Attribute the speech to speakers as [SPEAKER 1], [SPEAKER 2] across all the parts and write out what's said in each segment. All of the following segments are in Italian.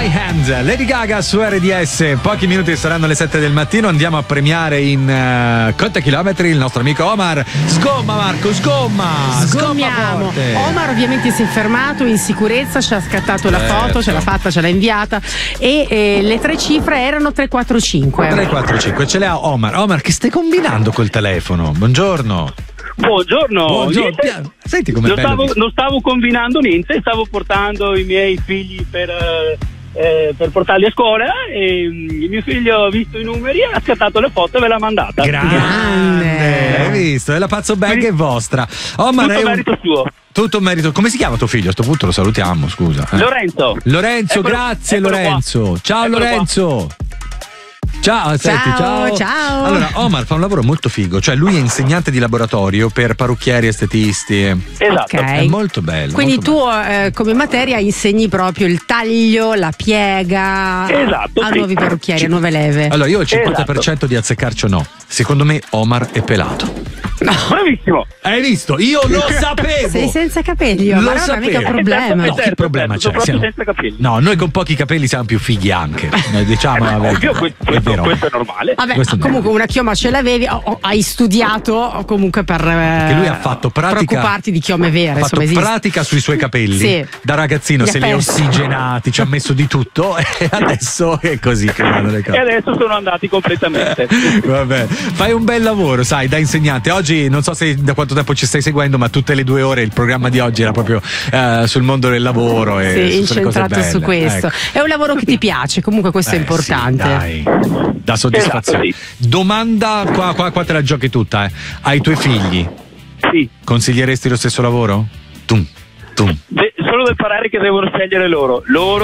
[SPEAKER 1] My Hands, Lady Gaga su RDS. Pochi minuti saranno le 7 del mattino. Andiamo a premiare in conta chilometri il nostro amico Omar. Sgomma Marco, sgomma.
[SPEAKER 2] Sgommiamo. Omar ovviamente si è fermato in sicurezza, ci ha scattato la foto, ce l'ha fatta, ce l'ha inviata e le 3 cifre erano 345.
[SPEAKER 1] 345, ce le ha Omar. Omar, che stai combinando col telefono? Buongiorno.
[SPEAKER 3] Buongiorno.
[SPEAKER 1] Senti come
[SPEAKER 3] non stavo combinando niente, stavo portando i miei figli per portarli a scuola e il mio figlio ha visto i numeri, ha scattato le foto e ve l'ha mandata.
[SPEAKER 1] Grande. Hai visto? E la pazzo bag è vostra. Omar,
[SPEAKER 3] tutto merito suo.
[SPEAKER 1] Tutto merito. Come si chiama tuo figlio? A sto punto lo salutiamo, scusa.
[SPEAKER 3] Lorenzo,
[SPEAKER 1] grazie Lorenzo.
[SPEAKER 3] Qua.
[SPEAKER 1] Ciao Lorenzo. Ciao, senti, ciao. Allora, Omar fa un lavoro molto figo, cioè lui è insegnante di laboratorio per parrucchieri, estetisti.
[SPEAKER 3] Esatto.
[SPEAKER 2] Okay.
[SPEAKER 1] È molto bello.
[SPEAKER 2] Quindi
[SPEAKER 1] molto
[SPEAKER 2] tu come materia insegni proprio il taglio, la piega a nuovi parrucchieri, a nuove leve.
[SPEAKER 1] Allora, io ho il 50% di azzeccarci o no. Secondo me Omar è pelato.
[SPEAKER 3] No. Bravissimo.
[SPEAKER 1] Hai visto? Io lo sapevo.
[SPEAKER 2] Sei senza capelli, ma non è mica un problema.
[SPEAKER 1] No, che problema c'è?
[SPEAKER 3] Soprattutto senza capelli.
[SPEAKER 1] No, noi con pochi capelli siamo più fighi anche. Diciamo la verità.
[SPEAKER 3] Questo è normale.
[SPEAKER 2] Vabbè, comunque una chioma ce l'avevi, hai studiato comunque
[SPEAKER 1] perché lui ha fatto pratica,
[SPEAKER 2] preoccuparti di chiome vere.
[SPEAKER 1] Ha fatto pratica sui suoi capelli.
[SPEAKER 2] Sì.
[SPEAKER 1] Da ragazzino se li ha ossigenati, ci ha messo di tutto e adesso è così che vanno le cose.
[SPEAKER 3] E adesso sono andati completamente.
[SPEAKER 1] Vabbè, fai un bel lavoro, sai, da insegnante. Oggi non so da quanto tempo ci stai seguendo, ma tutte le 2 ore il programma di oggi era proprio sul mondo del lavoro e
[SPEAKER 2] incentrato su questo. Ecco. È un lavoro che ti piace, comunque questo è importante.
[SPEAKER 1] Sì, dai. Da soddisfazione.
[SPEAKER 3] Esatto, sì.
[SPEAKER 1] Domanda, qua te la giochi tutta, ai tuoi figli.
[SPEAKER 3] Sì.
[SPEAKER 1] Consiglieresti lo stesso lavoro? Tum.
[SPEAKER 3] Solo del parere che devono scegliere loro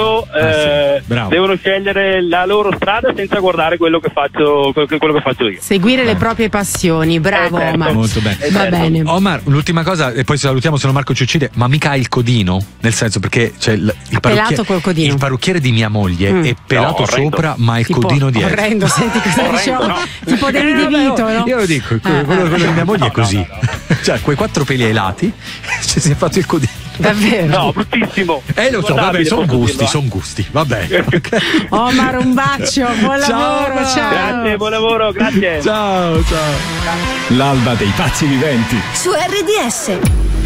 [SPEAKER 3] devono scegliere la loro strada senza guardare quello che faccio io.
[SPEAKER 2] Seguire le proprie passioni, bravo Omar.
[SPEAKER 1] Molto bene.
[SPEAKER 2] Va bene.
[SPEAKER 1] Omar, l'ultima cosa e poi salutiamo, se no Marco ci uccide, ma mica hai il codino? Nel senso, perché c'è il
[SPEAKER 2] pelato col codino.
[SPEAKER 1] Il parrucchiere di mia moglie è pelato sopra, ma ha il codino dietro.
[SPEAKER 2] Orrendo, senti cosa diciamo?
[SPEAKER 3] No.
[SPEAKER 2] Tipo Danny DeVito, no?
[SPEAKER 1] Io lo dico, quello di mia moglie è così. No. Cioè, quei 4 peli ai lati, ci si è fatto il codino.
[SPEAKER 2] Davvero?
[SPEAKER 3] No, bruttissimo.
[SPEAKER 1] Lo so, vabbè, sono gusti, vabbè.
[SPEAKER 2] Omar, un bacio, buon lavoro, ciao.
[SPEAKER 3] Grazie, buon lavoro, grazie.
[SPEAKER 1] Ciao.
[SPEAKER 4] L'alba dei pazzi viventi
[SPEAKER 5] su RDS.